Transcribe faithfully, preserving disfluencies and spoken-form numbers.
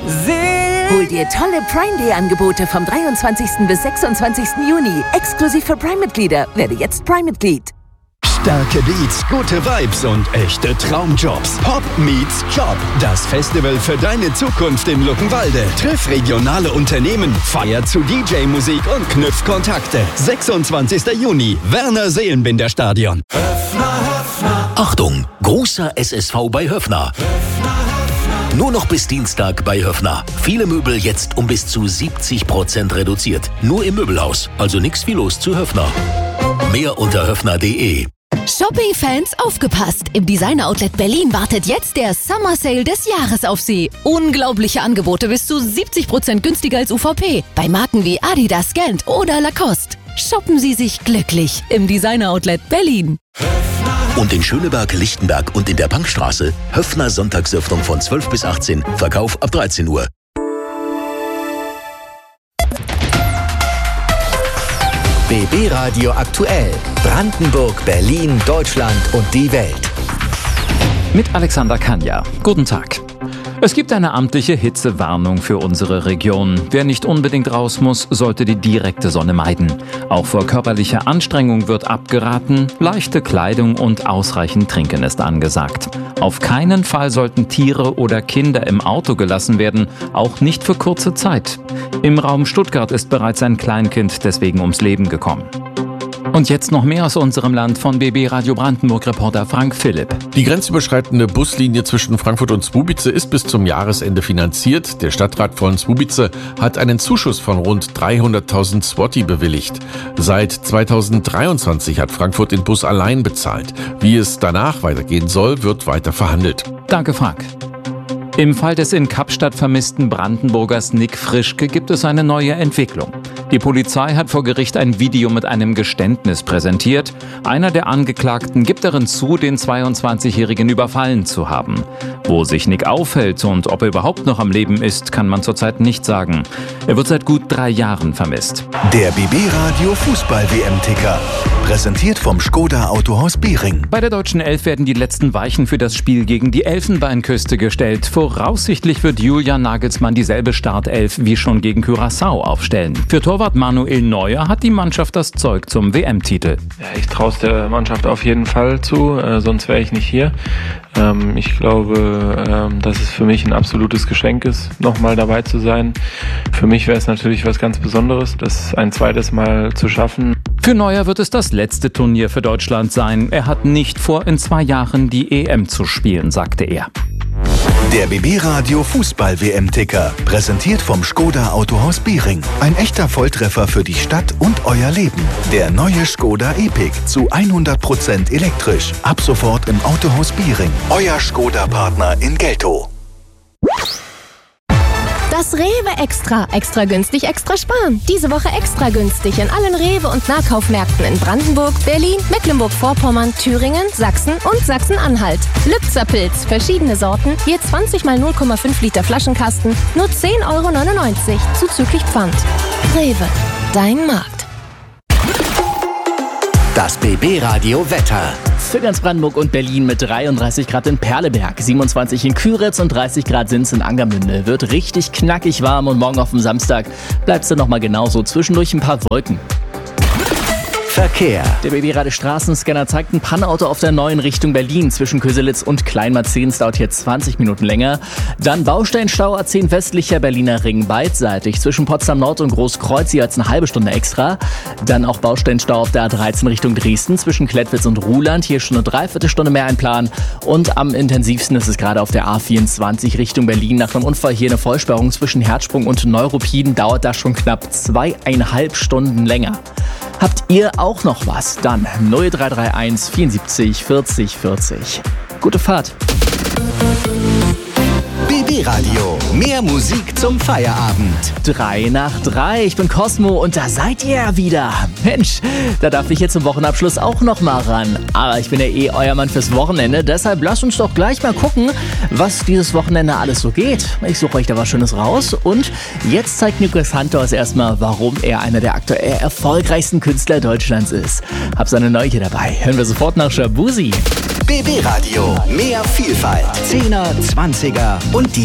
Hol dir tolle Prime Day Angebote vom dreiundzwanzigsten bis sechsundzwanzigsten Juni. Exklusiv für Prime-Mitglieder. Werde jetzt Prime-Mitglied. Starke Beats, gute Vibes und echte Traumjobs. Pop meets Job. Das Festival für deine Zukunft in Luckenwalde. Triff regionale Unternehmen, feier zu D J-Musik und knüpf Kontakte. sechsundzwanzigsten Juni, Werner Seelenbinder Stadion. Höffner, Höffner. Achtung, großer S S V bei Höffner. Nur noch bis Dienstag bei Höffner. Viele Möbel jetzt um bis zu siebzig Prozent reduziert. Nur im Möbelhaus, also nix wie los zu Höffner. Mehr unter höffner punkt de. Shopping-Fans, aufgepasst! Im Designer-Outlet Berlin wartet jetzt der Summer Sale des Jahres auf Sie. Unglaubliche Angebote bis zu siebzig Prozent günstiger als U V P. Bei Marken wie Adidas, Gant oder Lacoste. Shoppen Sie sich glücklich im Designer-Outlet Berlin. Und in Schöneberg, Lichtenberg und in der Bankstraße Höffner Sonntagsöffnung von zwölf bis achtzehn, Verkauf ab dreizehn Uhr. B B Radio aktuell. Brandenburg, Berlin, Deutschland und die Welt. Mit Alexander Kanja. Guten Tag. Es gibt eine amtliche Hitzewarnung für unsere Region. Wer nicht unbedingt raus muss, sollte die direkte Sonne meiden. Auch vor körperlicher Anstrengung wird abgeraten. Leichte Kleidung und ausreichend Trinken ist angesagt. Auf keinen Fall sollten Tiere oder Kinder im Auto gelassen werden, auch nicht für kurze Zeit. Im Raum Stuttgart ist bereits ein Kleinkind deswegen ums Leben gekommen. Und jetzt noch mehr aus unserem Land von B B Radio Brandenburg-Reporter Frank Philipp. Die grenzüberschreitende Buslinie zwischen Frankfurt und Słubice ist bis zum Jahresende finanziert. Der Stadtrat von Słubice hat einen Zuschuss von rund dreihunderttausend Zloty bewilligt. Seit zweitausenddreiundzwanzig hat Frankfurt den Bus allein bezahlt. Wie es danach weitergehen soll, wird weiter verhandelt. Danke, Frank. Im Fall des in Kapstadt vermissten Brandenburgers Nick Frischke gibt es eine neue Entwicklung. Die Polizei hat vor Gericht ein Video mit einem Geständnis präsentiert. Einer der Angeklagten gibt darin zu, den zweiundzwanzigjährigen überfallen zu haben. Wo sich Nick aufhält und ob er überhaupt noch am Leben ist, kann man zurzeit nicht sagen. Er wird seit gut drei Jahren vermisst. Der B B Radio Fußball-W M-Ticker. Präsentiert vom Skoda Autohaus Biering. Bei der deutschen Elf werden die letzten Weichen für das Spiel gegen die Elfenbeinküste gestellt. Voraussichtlich wird Julian Nagelsmann dieselbe Startelf wie schon gegen Curaçao aufstellen. Für Torwart Manuel Neuer hat die Mannschaft das Zeug zum W M-Titel. Ja, ich traue es der Mannschaft auf jeden Fall zu, äh, sonst wäre ich nicht hier. Ähm, ich glaube, ähm, dass es für mich ein absolutes Geschenk ist, nochmal dabei zu sein. Für mich wäre es natürlich was ganz Besonderes, das ein zweites Mal zu schaffen. Für Neuer wird es das letzte Turnier für Deutschland sein. Er hat nicht vor, in zwei Jahren die E M zu spielen, sagte er. Der B B Radio Fußball-W M-Ticker. Präsentiert vom Skoda Autohaus Biering. Ein echter Volltreffer für die Stadt und euer Leben. Der neue Skoda Epic zu hundert Prozent elektrisch. Ab sofort im Autohaus Biering. Euer Skoda-Partner in Geltow. Das Rewe Extra. Extra günstig, extra sparen. Diese Woche extra günstig in allen Rewe- und Nahkaufmärkten in Brandenburg, Berlin, Mecklenburg-Vorpommern, Thüringen, Sachsen und Sachsen-Anhalt. Lübzer Pilz, verschiedene Sorten, je zwanzig mal null Komma fünf Liter Flaschenkasten, nur zehn Euro neunundneunzig, zuzüglich Pfand. Rewe, dein Markt. Das B B Radio Wetter. Für ganz Brandenburg und Berlin mit dreiunddreißig Grad in Perleberg, siebenundzwanzig in Küritz und dreißig Grad sind's in Angermünde. Wird richtig knackig warm und morgen auf dem Samstag bleibt's dann nochmal genauso. Zwischendurch ein paar Wolken. Verkehr. Der B B-Radio Straßenscanner zeigt ein Pannauto auf der neuen Richtung Berlin. Zwischen Köselitz und Kleinmarzehns dauert hier zwanzig Minuten länger. Dann Bausteinstau A zehn westlicher Berliner Ring beidseitig. Zwischen Potsdam Nord und Großkreuz jeweils eine halbe Stunde extra. Dann auch Bausteinstau auf der A dreizehn Richtung Dresden. Zwischen Klettwitz und Ruhland. Hier schon eine Dreiviertelstunde mehr einplanen. Und am intensivsten ist es gerade auf der A vierundzwanzig Richtung Berlin. Nach einem Unfall hier eine Vollsperrung zwischen Herzsprung und Neuruppin. Dauert da schon knapp zweieinhalb Stunden länger. Habt ihr auch noch was? Dann null drei drei eins vierundsiebzig vierzig vierzig. Gute Fahrt. B B Radio. Mehr Musik zum Feierabend. Drei nach drei. Ich bin Cosmo und da seid ihr ja wieder. Mensch, da darf ich jetzt zum Wochenabschluss auch noch mal ran. Aber ich bin ja eh euer Mann fürs Wochenende. Deshalb lasst uns doch gleich mal gucken, was dieses Wochenende alles so geht. Ich suche euch da was Schönes raus. Und jetzt zeigt Nico Santos erstmal, warum er einer der aktuell erfolgreichsten Künstler Deutschlands ist. Hab seine Neugier dabei. Hören wir sofort nach Shabuzi. B B Radio. Mehr Vielfalt. Zehner, Zwanziger und die